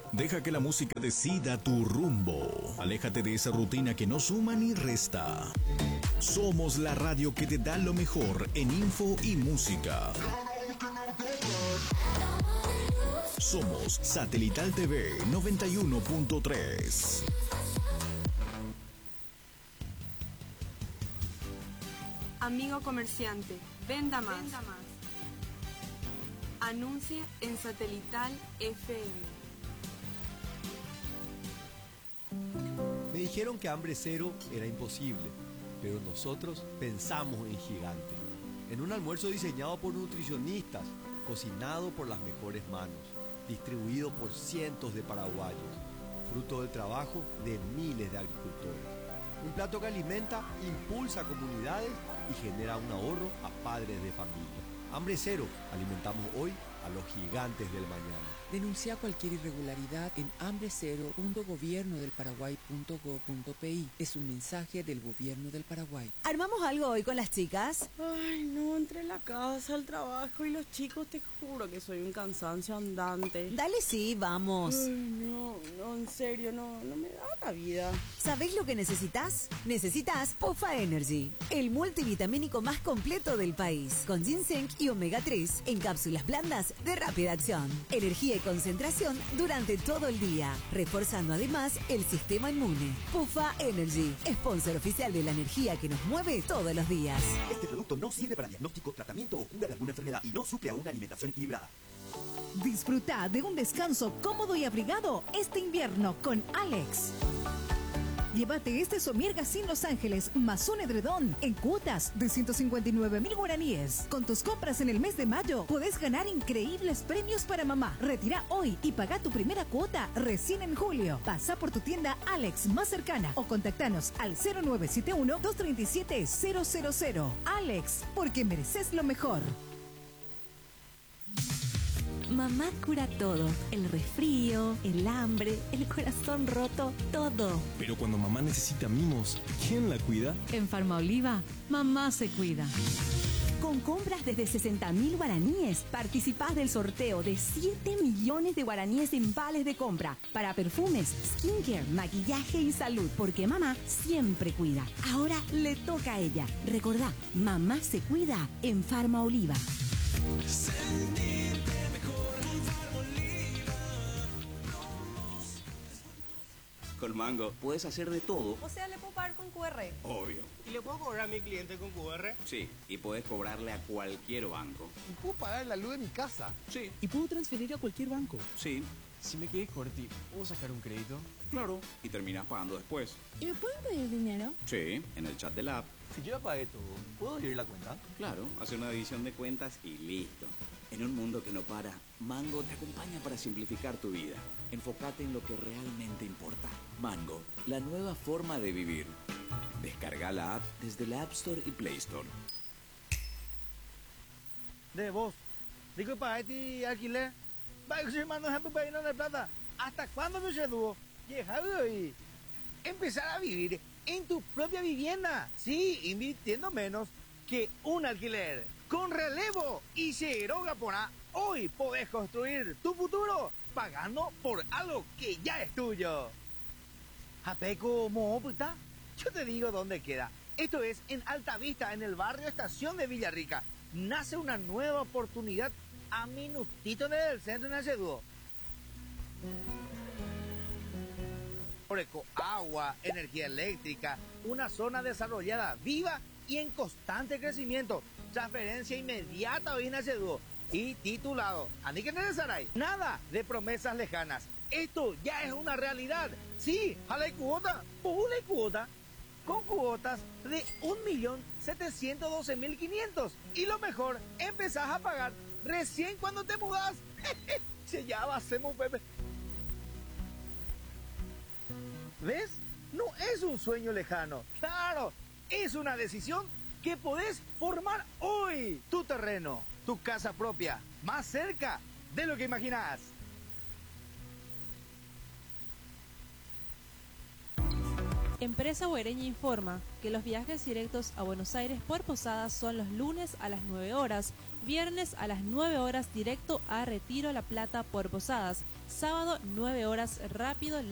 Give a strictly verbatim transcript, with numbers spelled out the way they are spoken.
Deja que la música decida tu rumbo. Aléjate de esa rutina que no suma ni resta. Somos la radio que te da lo mejor en info y música. Somos Satelital T V noventa y uno punto tres. Amigo comerciante, venda más. Venda más. Anuncie en Satelital F M. Me dijeron que hambre cero era imposible, pero nosotros pensamos en gigante. En un almuerzo diseñado por nutricionistas, cocinado por las mejores manos, distribuido por cientos de paraguayos, fruto del trabajo de miles de agricultores. Un plato que alimenta, impulsa comunidades y genera un ahorro a padres de familia. Hambre cero, alimentamos hoy a los gigantes del mañana. Denuncia cualquier irregularidad en hambre cero punto gobierno del paraguay punto gob punto pi. Es un mensaje del gobierno del Paraguay. ¿Armamos algo hoy con las chicas? Ay, no, entre la casa, el trabajo y los chicos, te juro que soy un cansancio andante. Dale, sí, vamos. Ay, no, no, en serio, no, no me da la vida. ¿Sabés lo que necesitas? Necesitas Pufa Energy, el multivitamínico más completo del país, con ginseng y omega tres en cápsulas blandas de rápida acción. Energía y concentración durante todo el día, reforzando además el sistema inmune. Pufa Energy, sponsor oficial de la energía que nos mueve todos los días. Este producto no sirve para diagnóstico, tratamiento o cura de alguna enfermedad y no suple a una alimentación equilibrada. Disfruta de un descanso cómodo y abrigado este invierno con Alex. Llévate este Somierga sin Los Ángeles más un edredón en cuotas de ciento cincuenta y nueve mil guaraníes. Con tus compras en el mes de mayo podés ganar increíbles premios para mamá. Retira hoy y paga tu primera cuota recién en julio. Pasa por tu tienda Alex más cercana o contactanos al cero nueve siete uno, dos tres siete, cero cero cero. Alex, porque mereces lo mejor. Mamá cura todo, el resfrío, el hambre, el corazón roto, todo. Pero cuando mamá necesita mimos, ¿quién la cuida? En Farmaoliva, mamá se cuida. Con compras desde sesenta mil guaraníes, participás del sorteo de siete millones de guaraníes en vales de compra para perfumes, skincare, maquillaje y salud, porque mamá siempre cuida. Ahora le toca a ella. Recordá, mamá se cuida en Farmaoliva. Con Mango puedes hacer de todo. O sea, ¿le puedo pagar con cu erre? Obvio. ¿Y le puedo cobrar a mi cliente con cu erre? Sí, y puedes cobrarle a cualquier banco. ¿Y puedo pagar la luz de mi casa? Sí. ¿Y puedo transferir a cualquier banco? Sí. Si me quedé corti, ¿puedo sacar un crédito? Claro. Y terminas pagando después. ¿Y me pueden pedir dinero? Sí, en el chat del app. Si yo ya pagué todo, ¿puedo abrir la cuenta? Claro, hacer una división de cuentas y listo. En un mundo que no para, Mango te acompaña para simplificar tu vida. Enfócate en lo que realmente importa. Mango, la nueva forma de vivir. Descarga la app desde la App Store y Play Store. De vos, digo para ti alquiler. Va a ser mano ejemplo para irnos de plata. ¿Hasta cuándo me sedujo? Deja y empezar a vivir en tu propia vivienda. Sí, invirtiendo menos que un alquiler. Con Relevo y Cero Gapona, hoy podés construir tu futuro pagando por algo que ya es tuyo. Japeco Moputa, yo te digo dónde queda. Esto es en Alta Vista, en el barrio Estación de Villarrica. Nace una nueva oportunidad a minutito del centro de Naceduo. Oreco, agua, energía eléctrica, una zona desarrollada, viva y en constante crecimiento. Transferencia inmediata hoy en Naceduo. Y titulado, ¿a mí qué necesitáis? Nada de promesas lejanas. Esto ya es una realidad. Sí, jale cuota, pule cuota. Con cuotas de un millón setecientos doce mil quinientos. Y lo mejor, empezás a pagar recién cuando te mudás. Se ya va, hacemos Pepe. ¿Ves? No es un sueño lejano. Claro, es una decisión que podés formar hoy. Tu terreno, tu casa propia, más cerca de lo que imaginás. Empresa Guareña informa que los viajes directos a Buenos Aires por Posadas son los lunes a las nueve horas, viernes a las nueve horas directo a Retiro La Plata por Posadas, sábado nueve horas rápido